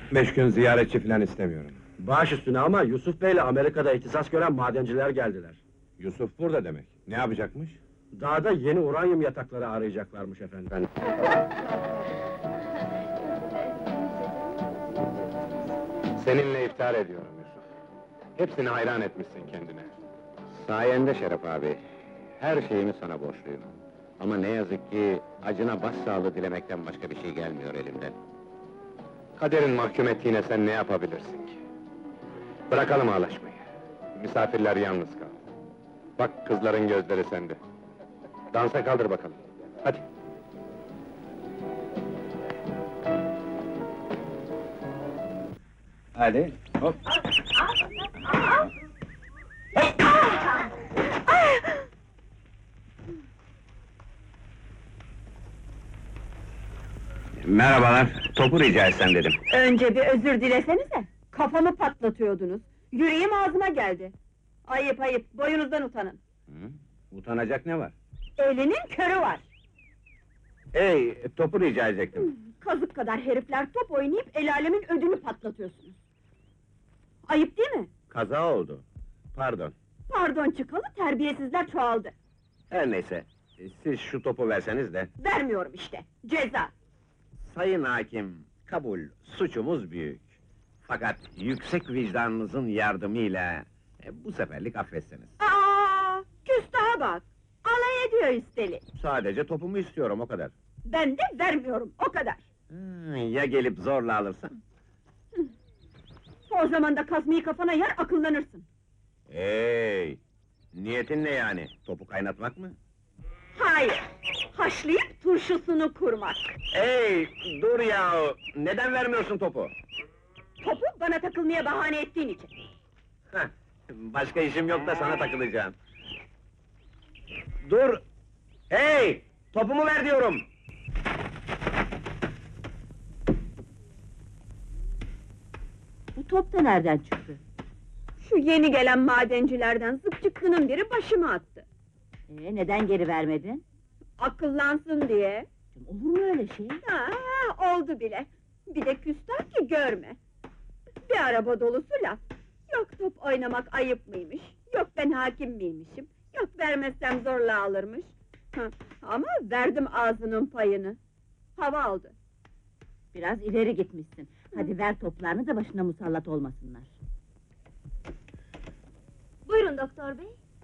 5 gün ziyaretçi falan istemiyorum. Baş üstüne ama Yusuf Bey'le Amerika'da ihtisas gören madenciler geldiler. Yusuf burada demek. Ne yapacakmış? Dağda yeni uranyum yatakları arayacaklarmış efendim. Seninle iftihar ediyorum Yusuf. Hepsini hayran etmişsin kendine. Sayende Şeref abi. Her şeyimi sana borçluyum. Ama ne yazık ki acına başsağlığı dilemekten başka bir şey gelmiyor elimden. Kaderin mahkum ettiğine sen ne yapabilirsin ki? Bırakalım ağlaşmayı. Misafirler yalnız kal. Bak kızların gözleri sende. Dansa kaldır bakalım. Hadi. Hadi, hop. Merhabalar, topu rica etsem dedim. Önce bir özür dilesenize. Kafamı patlatıyordunuz. Yüreğim ağzıma geldi. Ayıp ayıp, boyunuzdan utanın. Hı? Utanacak ne var? Elinin körü var. Topu rica edecektim. Kazık kadar herifler top oynayıp el alemin ödünü patlatıyorsunuz. Ayıp değil mi? Kaza oldu. Pardon. Pardon çıkalı, terbiyesizler çoğaldı. Her neyse, siz şu topu verseniz de. Vermiyorum işte, ceza! Sayın hakim, kabul, suçumuz büyük. Fakat yüksek vicdanınızın yardımıyla bu seferlik affetseniz. Aa, küstaha bak! Alay ediyor üstelik! Sadece topumu istiyorum, o kadar. Ben de vermiyorum, o kadar! Ya gelip zorla alırsan? O zaman da kazmayı kafana yer, akıllanırsın! Niyetin ne yani? Topu kaynatmak mı? Hayır! Haşlayıp turşusunu kurmak! Dur ya! Neden vermiyorsun topu? Topu bana takılmaya bahane ettiğin için! Başka işim yok da sana takılacağım. Dur! Topumu ver diyorum! Bu top da nereden çıktı? Şu yeni gelen madencilerden zıpçıklının biri başıma attı. Neden geri vermedin? Akıllansın diye. Olur mu öyle şey? Oldu bile. Bir de küstah ki görme. Bir araba dolusu laf. Yok top oynamak ayıp mıymış? Yok ben hakim miymişim? Yok vermezsem zorla alırmış. Ama verdim ağzının payını. Hava aldı. Biraz ileri gitmişsin. Hadi ver toplarını da başına musallat olmasınlar. Buyurun doktor bey.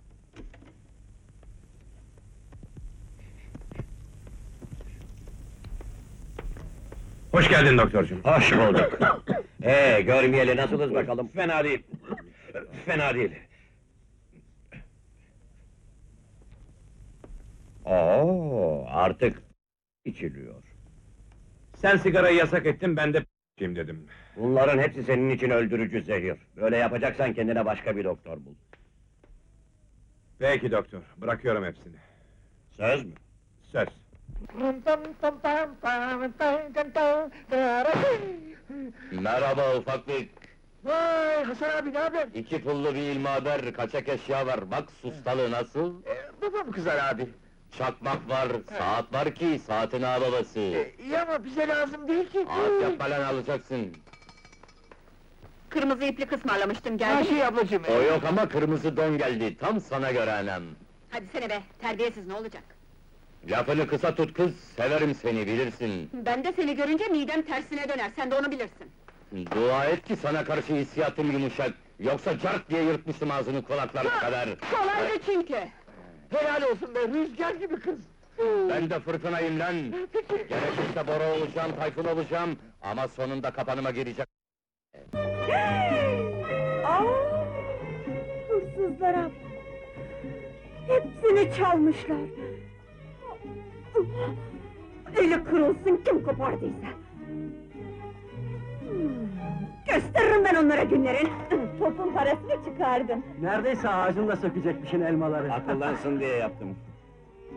Hoş geldin doktorcuğum. Hoş bulduk. Görmeyeli nasılız bakalım? Fena değil. Fena değil. Artık içiliyor. Sen sigarayı yasak ettin, ben de kim dedim. Bunların hepsi senin için öldürücü zehir. Böyle yapacaksan kendine başka bir doktor bul. Peki doktor, bırakıyorum hepsini. Söz mü? Söz. Merhaba ufaklık. Vay Hasan abi ne haber? 2 pullu bir ilmaber, kaçak eşya var. Bak sustalı nasıl? Babam kızar abi. Çakmak var, saat var ki saatin ağababası. İyi ama bize lazım değil ki. Ahşap falan alacaksın. Kırmızı iplik ısmarlamıştım, geldi mi? Ablacığım. O yok ama kırmızı don geldi, tam sana göre anam. Hadi sene be, terbiyesiz ne olacak? Lafını kısa tut kız, severim seni bilirsin. Ben de seni görünce midem tersine döner, sen de onu bilirsin. Dua et ki sana karşı hissiyatım yumuşak. Yoksa cart diye yırtmıştım ağzını kulaklarına kadar. Kolaydı çünkü! Helal olsun be, rüzgar gibi kız. Ben de fırtınayım lan! Gerekirse Bora olacağım, Tayfun olacağım, ama sonunda kapanıma girecek. Hırsızlara! Hepsini çalmışlar! Eli kırılsın kim kopardıysa! Gösteririm ben onlara günlerin! Topun parasını çıkardım! Neredeyse ağacında sökecekmişin elmaları. Akıllansın diye yaptım.